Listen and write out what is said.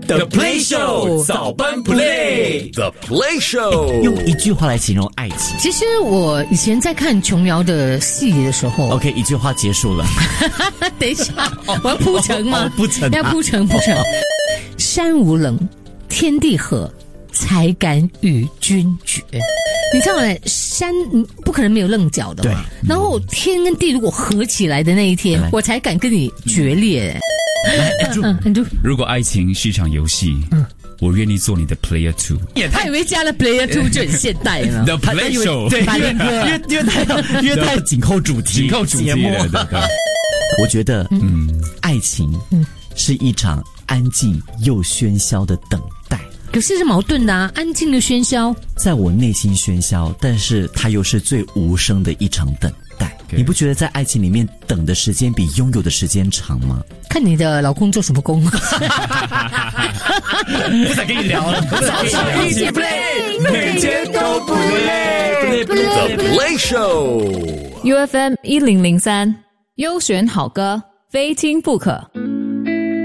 The Play Show 早班 Play The Play Show 用一句话来形容爱情。 其实我以前在看琼瑶的戏的时候 OK， 一句话结束了。 等一下，我要铺陈吗？ 铺陈要铺陈。山无棱，天地合，才敢与君绝。你知道吗？山不可能没有棱角的嘛。然后天跟地如果合起来的那一天，我才敢跟你决裂。 如果爱情是一场游戏，我愿意做你的 Player 2。 他以为加了 Player 2就很现代了。 The Play Show， 对，因为他要紧扣主题，节目。我觉得，爱情是一场安静又喧嚣的等待。 可是矛盾的啊，安静的喧嚣， 在我内心喧嚣，但是它又是最无声的一场等待。你不觉得在爱情里面等的时间比拥有的时间长吗？ 看你的老公做什么工。 不想跟你聊了。 早上一起 play， 每天都不累。 The Play Show UFM 1003，优选好歌，非听不可。